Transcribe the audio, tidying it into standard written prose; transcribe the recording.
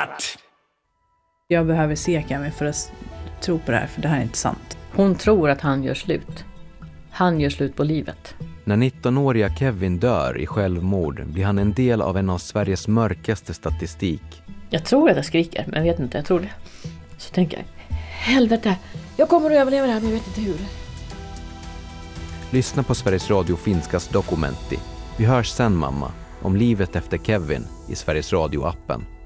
Fortsatt! Jag behöver se Kevin för att tro på det här, för det här är inte sant. Hon tror att han gör slut. Han gör slut på livet. När 19-åriga Kevin dör i självmord blir han en del av en av Sveriges mörkaste statistik. Jag tror att jag skriker, men jag vet inte, jag tror det. Så tänker jag, helvete, jag kommer att överleva det här, men jag vet inte hur. Lyssna på Sveriges Radio Finskas Dokumenti. Vi hörs sen mamma, om livet efter Kevin i Sveriges Radio-appen.